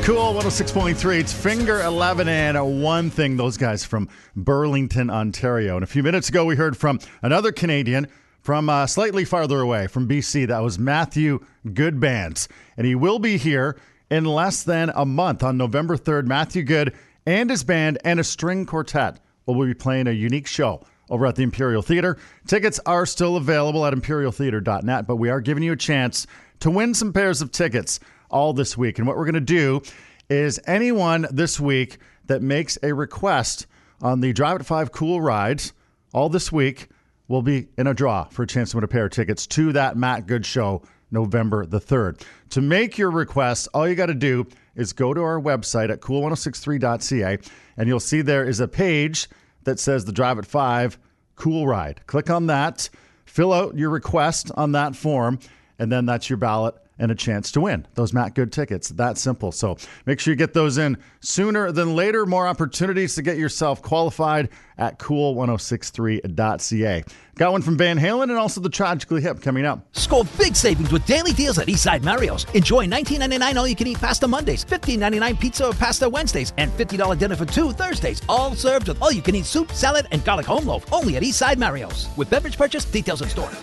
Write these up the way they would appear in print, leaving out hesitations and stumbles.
Cool 106.3. It's Finger 11 and One Thing. Those guys from Burlington, Ontario. And a few minutes ago, we heard from another Canadian from slightly farther away, from BC. That was Matthew Goodbands. And he will be here in less than a month on November 3rd. Matthew Good and his band and a string quartet will be playing a unique show over at the Imperial Theatre. Tickets are still available at imperialtheatre.net, but we are giving you a chance to win some pairs of tickets all this week. And what we're going to do is anyone this week that makes a request on the Drive at 5 Cool Rides all this week will be in a draw for a chance to win a pair of tickets to that Matt Good show November the 3rd. To make your request, all you got to do is go to our website at cool1063.ca, and you'll see there is a page that says the Drive at 5 Cool Ride. Click on that, fill out your request on that form, and then that's your ballot and a chance to win those Matt Good tickets. That simple. So make sure you get those in sooner than later. More opportunities to get yourself qualified at cool1063.ca. Got one from Van Halen and also the Tragically Hip coming up. Score big savings with daily deals at Eastside Mario's. Enjoy $19.99 all-you-can-eat pasta Mondays, $15.99 pizza or pasta Wednesdays, and $50 dinner for two Thursdays. All served with all-you-can-eat soup, salad, and garlic home loaf. Only at Eastside Mario's. With beverage purchase, details in store.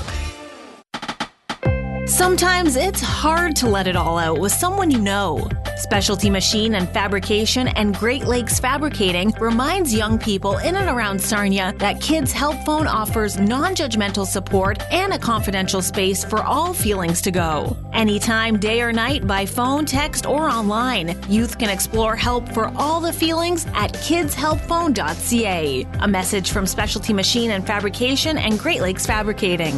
Sometimes it's hard to let it all out with someone you know. Specialty Machine and Fabrication and Great Lakes Fabricating reminds young people in and around Sarnia that Kids Help Phone offers non-judgmental support and a confidential space for all feelings to go. Anytime, day or night, by phone, text, or online, youth can explore help for all the feelings at kidshelpphone.ca. A message from Specialty Machine and Fabrication and Great Lakes Fabricating.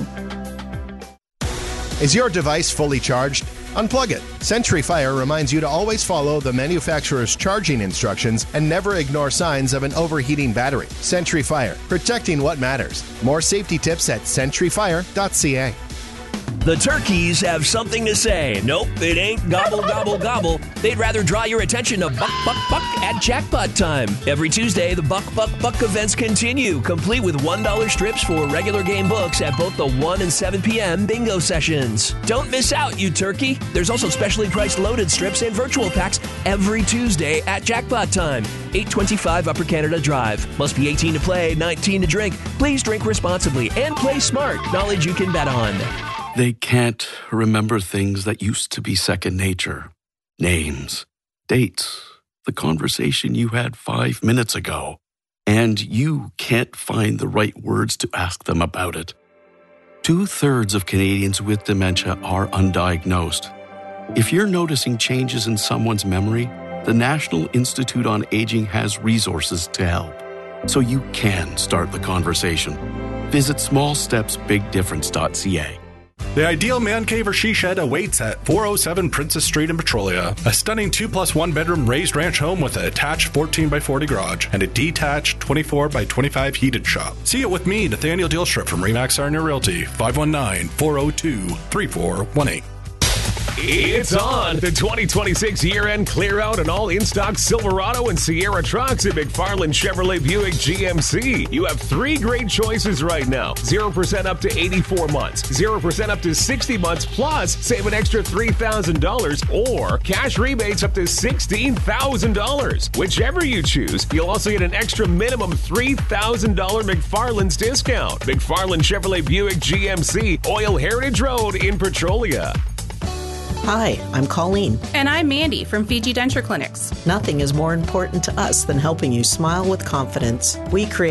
Is your device fully charged? Unplug it. Century Fire reminds you to always follow the manufacturer's charging instructions and never ignore signs of an overheating battery. Century Fire, protecting what matters. More safety tips at centuryfire.ca. The turkeys have something to say. Nope, it ain't gobble, gobble, gobble. They'd rather draw your attention to Buck, Buck, Buck at Jackpot Time. Every Tuesday, the Buck, Buck, Buck events continue, complete with $1 strips for regular game books at both the 1 and 7 p.m. bingo sessions. Don't miss out, you turkey. There's also specially priced loaded strips and virtual packs every Tuesday at Jackpot Time. 825 Upper Canada Drive. Must be 18 to play, 19 to drink. Please drink responsibly and play smart. Knowledge you can bet on. They can't remember things that used to be second nature. Names, dates, the conversation you had 5 minutes ago. And you can't find the right words to ask them about it. 2/3 of Canadians with dementia are undiagnosed. If you're noticing changes in someone's memory, the National Institute on Aging has resources to help. So you can start the conversation. Visit smallstepsbigdifference.ca. The ideal man cave or she shed awaits at 407 Princess Street in Petrolia. A stunning 2+1 bedroom raised ranch home with an attached 14x40 garage and a detached 24x25 heated shop. See it with me, Nathaniel Dielstrip from Remax Sarnia Realty, 519-402-3418. It's on! The 2026 year-end clear-out and all in-stock Silverado and Sierra trucks at McFarland Chevrolet Buick GMC. You have 3 great choices right now. 0% up to 84 months, 0% up to 60 months, plus save an extra $3,000 or cash rebates up to $16,000. Whichever you choose, you'll also get an extra minimum $3,000 McFarland's discount. McFarland Chevrolet Buick GMC, Oil Heritage Road in Petrolia. Hi, I'm Colleen. And I'm Mandy from Fiji Denture Clinics. Nothing is more important to us than helping you smile with confidence. We create